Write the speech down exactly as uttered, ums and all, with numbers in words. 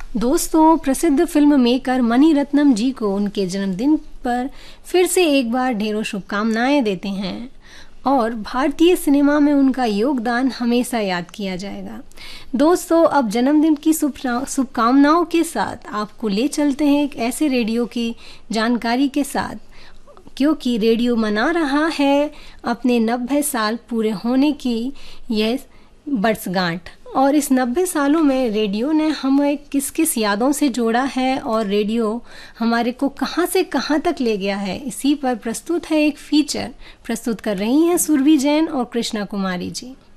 दोस्तों, प्रसिद्ध film maker Mani Ratnam जी को उनके जन्मदिन पर फिर से एक बार ढेरों शुभकामनाएं देते हैं और भारतीय सिनेमा में उनका योगदान हमेशा याद किया जाएगा। दोस्तों, अब जन्मदिन की शुभकामनाओं के साथ आपको ले चलते हैं एक ऐसे रेडियो की जानकारी के साथ, क्योंकि रेडियो मना रहा है अपने नब्बे साल पूरे होने की यह वर्षगांठ। और इस नब्बे सालों में रेडियो ने हमें किस किस यादों से जोड़ा है और रेडियो हमारे को कहां से कहां तक ले गया है, इसी पर प्रस्तुत है एक फीचर। प्रस्तुत कर रही हैं सुरभि जैन और कृष्णा कुमारी जी।